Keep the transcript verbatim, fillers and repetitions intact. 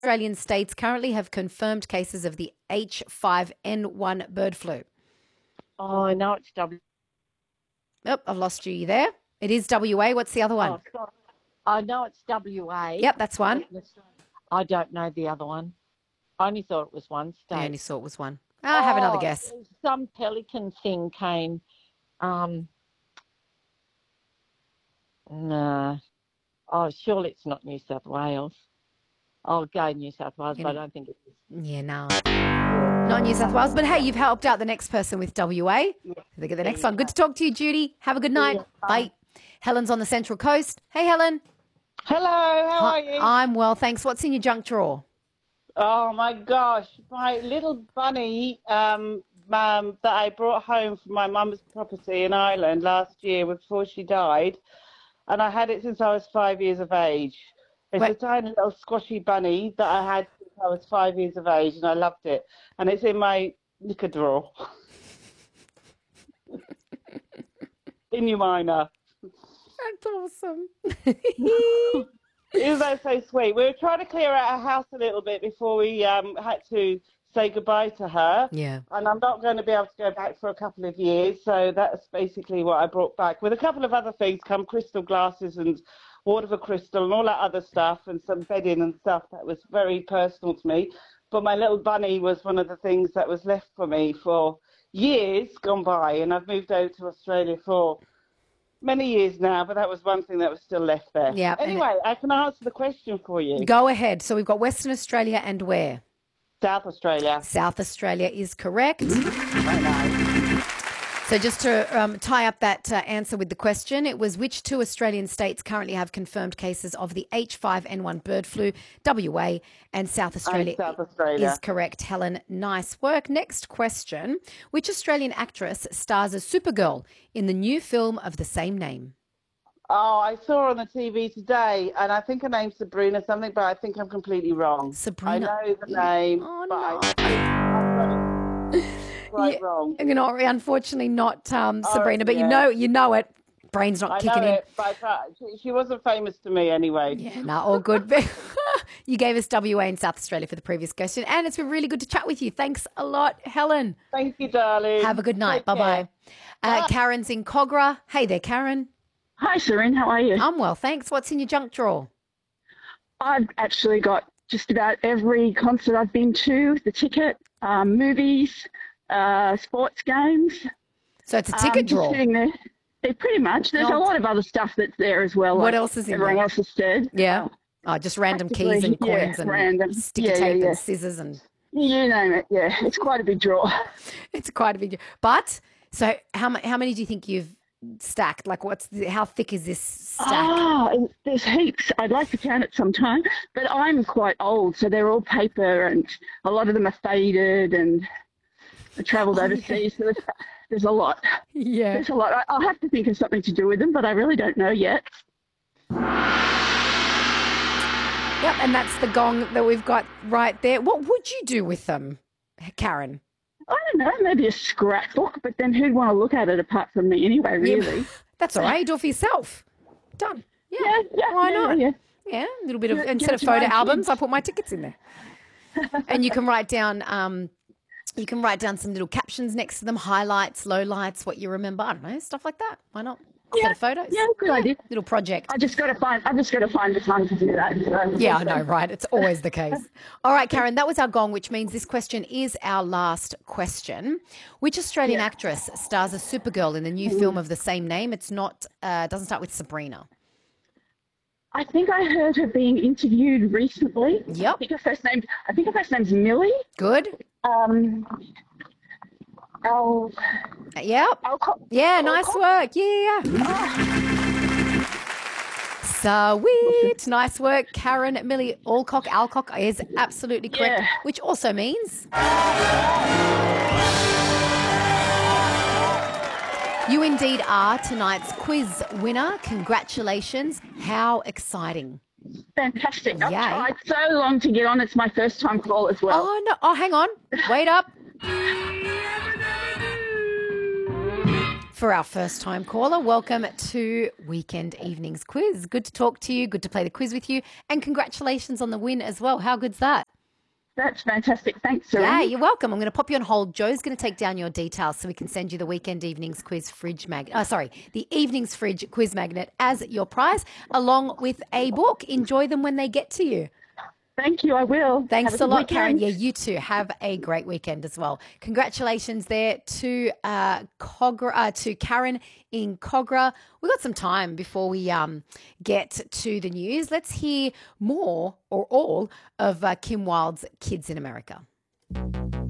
Australian states currently have confirmed cases of the H five N one bird flu? Oh, I know it's W. Oh, I've lost you. You there? It is W A. What's the other one? Oh, sorry. I know it's W A. Yep, that's one. I don't know the other one. I only thought it was one state. I only saw it was one. I have another guess. Some pelican thing came. Um, no. Oh, surely it's not New South Wales. I'll go New South Wales, but I don't think it is. Yeah, no. Not New South Wales. But hey, you've helped out the next person with W A. Yeah. They get the next yeah. one. Good to talk to you, Judy. Have a good night. Yeah, bye. bye. Helen's on the Central Coast. Hey, Helen. Hello, how Hi, are you? I'm well, thanks. What's in your junk drawer? Oh, my gosh. My little bunny um, um, that I brought home from my mum's property in Ireland last year before she died, and I had it since I was five years of age. It's Wait. a tiny little squashy bunny that I had since I was five years of age, and I loved it. And it's in my knicker drawer. In your minor. That's awesome. Isn't that so sweet? We were trying to clear out our house a little bit before we um, had to say goodbye to her. Yeah. And I'm not going to be able to go back for a couple of years, so that's basically what I brought back. With a couple of other things, come crystal glasses and water for crystal and all that other stuff and some bedding and stuff that was very personal to me. But my little bunny was one of the things that was left for me for years gone by, and I've moved over to Australia for many years now, but that was one thing that was still left there. Yeah. Anyway, I can answer the question for you. Go ahead. So we've got Western Australia and where? South Australia. South Australia is correct. I know. So just to um, tie up that uh, answer with the question, it was which two Australian states currently have confirmed cases of the H five N one bird flu? W A and South Australia, South Australia is correct. Helen, nice work. Next question. Which Australian actress stars as Supergirl in the new film of the same name? Oh, I saw her on the T V today, and I think her name's Sabrina something, but I think I'm completely wrong. Sabrina. I know the name, oh, but no. I, I've got it right yeah, wrong. You know, unfortunately not um, Oh, Sabrina, but yeah. you know you know it. Brain's not I kicking know in. it, but uh, she, she wasn't famous to me anyway. Yeah, no, all good. You gave us W A in South Australia for the previous question, and it's been really good to chat with you. Thanks a lot, Helen. Thank you, darling. Have a good night. Bye bye. Uh, Karen's in Cogra. Hey there, Karen. Hi, Serene. How are you? I'm well, thanks. What's in your junk drawer? I've actually got just about every concert I've been to, the ticket, um, movies, uh, sports games. So it's a ticket um, drawer? Just sitting there. Yeah, pretty much. There's No. a lot of other stuff that's there as well. What like else is in everyone there? else has said. Yeah. Oh, just random keys and yeah, coins and random. sticky yeah, tape yeah, yeah. and scissors and... You name it, yeah. It's quite a big drawer. It's quite a big... But, so how, ma- how many do you think you've stacked? Like, what's the, how thick is this stack? Oh, there's heaps. I'd like to count it sometime, but I'm quite old, so they're all paper and a lot of them are faded, and I travelled Oh, overseas, so there's, there's a lot. Yeah. There's a lot. I- I'll have to think of something to do with them, but I really don't know yet. Yep, and that's the gong that we've got right there. What would you do with them, Karen? I don't know, maybe a scrapbook, but then who'd want to look at it apart from me anyway, really? Yeah, that's all right. You do it for yourself. Done. Yeah. Yeah, yeah. Why yeah, not? Yeah. Yeah, a little bit of, Give- instead give of it to my photo albums, kids. I put my tickets in there. And you can write down, um, you can write down some little captions next to them, highlights, lowlights, what you remember. I don't know, stuff like that. Why not? Instead Yeah, of photos. yeah, good idea. Little project. I just got to find. I just got to find the time to do that. So. Yeah, I know, right? It's always the case. All right, Karen, that was our gong, which means this question is our last question. Which Australian Yeah. actress stars as Supergirl in the new film of the same name? It's not, uh, doesn't start with Sabrina. I think I heard her being interviewed recently. Yep. I think her first name. I think her first name's Millie. Good. Um. Al. Yep. Alcock. Yeah, nice work. Yeah. Sweet. Nice work. Karen Millie Alcock. Alcock is absolutely correct, Yeah. which also means you indeed are tonight's quiz winner. Congratulations. How exciting. Fantastic. I've Yay. tried so long to get on. It's my first time call as well. Oh, no. Oh, hang on. Wait up. For our first time caller, welcome to Weekend Evenings Quiz. Good to talk to you, good to play the quiz with you, and congratulations on the win as well. How good's that? That's fantastic. Thanks, Serene. Yeah, you're welcome. I'm going to pop you on hold. Joe's going to take down your details so we can send you the Weekend Evenings Quiz fridge magnet. Oh, sorry, the Evenings Fridge quiz magnet as your prize, along with a book. Enjoy them when they get to you. Thank you. I will. Thanks Have a good lot, Karen. weekend. Yeah, you too. Have a great weekend as well. Congratulations there to uh, Cogra, uh, to Karen in Cogra. We've got some time before we um, get to the news. Let's hear more or all of uh, Kim Wilde's Kids in America.